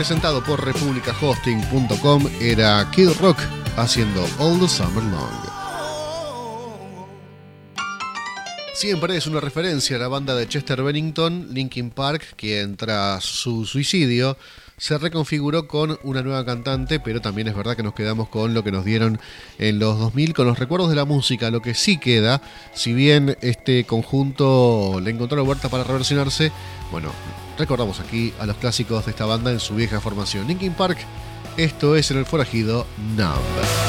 presentado por republicahosting.com, era Kid Rock haciendo All the Summer Long. Siempre es una referencia a la banda de Chester Bennington, Linkin Park, quien tras su suicidio se reconfiguró con una nueva cantante, pero también es verdad que nos quedamos con lo que nos dieron en los 2000, con los recuerdos de la música. Lo que sí queda, si bien este conjunto le encontró la vuelta para reversionarse, bueno, recordamos aquí a los clásicos de esta banda en su vieja formación. Linkin Park, esto es En el Forajido Numb.